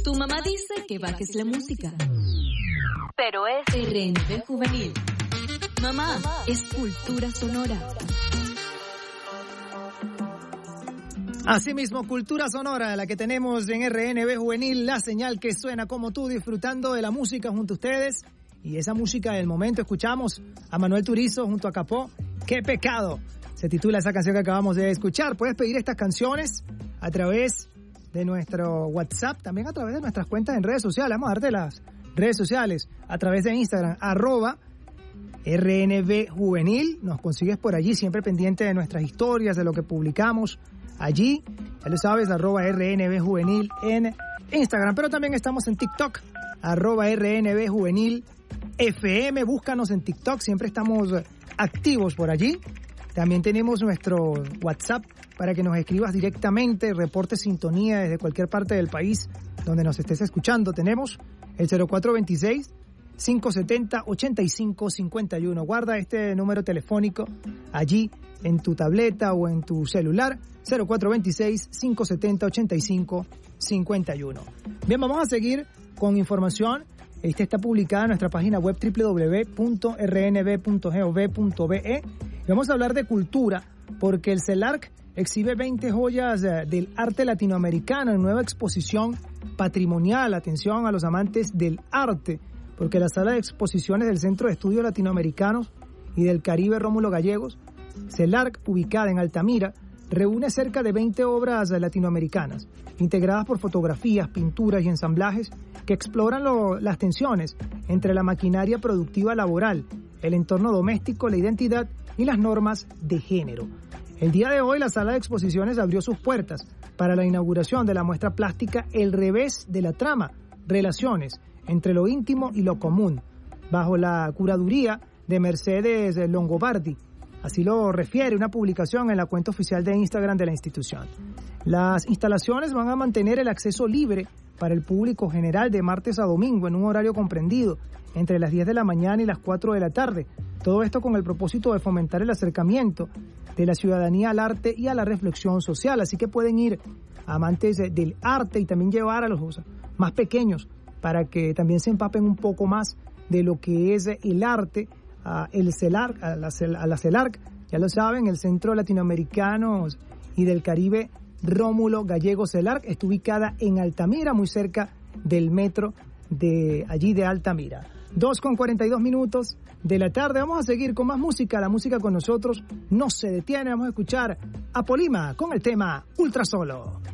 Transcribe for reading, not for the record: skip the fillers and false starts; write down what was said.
Tu mamá dice que bajes la música, pero es RNB Juvenil. Mamá, es cultura sonora. Asimismo, cultura sonora, la que tenemos en RNB Juvenil, la señal que suena como tú, disfrutando de la música junto a ustedes. Y esa música del momento, escuchamos a Manuel Turizo junto a Capó, ¡Qué pecado! Se titula esa canción que acabamos de escuchar. Puedes pedir estas canciones a través de nuestro WhatsApp, también a través de nuestras cuentas en redes sociales. Vamos a darte las redes sociales a través de Instagram, @RNB Juvenil. Nos consigues por allí, siempre pendiente de nuestras historias, de lo que publicamos allí. Ya lo sabes, @RNB Juvenil en Instagram. Pero también estamos en TikTok, @RNB Juvenil FM. Búscanos en TikTok, siempre estamos activos por allí. También tenemos nuestro WhatsApp para que nos escribas directamente, reportes sintonía desde cualquier parte del país donde nos estés escuchando. Tenemos el 0426-570-8551. Guarda este número telefónico allí en tu tableta o en tu celular, 0426-570-8551. Bien, vamos a seguir con información. Esta está publicada en nuestra página web www.rnb.gov.be. Vamos a hablar de cultura porque el CELARC exhibe 20 joyas del arte latinoamericano en nueva exposición patrimonial. Atención a los amantes del arte, porque la sala de exposiciones del Centro de Estudios Latinoamericanos y del Caribe Rómulo Gallegos, CELARC, ubicada en Altamira, reúne cerca de 20 obras latinoamericanas, integradas por fotografías, pinturas y ensamblajes que exploran las tensiones entre la maquinaria productiva laboral, el entorno doméstico, la identidad y las normas de género. El día de hoy, la sala de exposiciones abrió sus puertas para la inauguración de la muestra plástica El revés de la trama, relaciones entre lo íntimo y lo común, bajo la curaduría de Mercedes Longobardi. Así lo refiere una publicación en la cuenta oficial de Instagram de la institución. Las instalaciones van a mantener el acceso libre para el público general de martes a domingo en un horario comprendido entre las 10 de la mañana y las 4 de la tarde. Todo esto con el propósito de fomentar el acercamiento de la ciudadanía al arte y a la reflexión social. Así que pueden ir amantes del arte y también llevar a los más pequeños para que también se empapen un poco más de lo que es el arte. El CELARC, a la CELARC, ya lo saben, el Centro Latinoamericano y del Caribe Rómulo Gallegos CELARC, está ubicada en Altamira, muy cerca del metro de allí de Altamira. 2:42 de la tarde. Vamos a seguir con más música. La música con nosotros no se detiene. Vamos a escuchar a Polima con el tema Ultra Solo.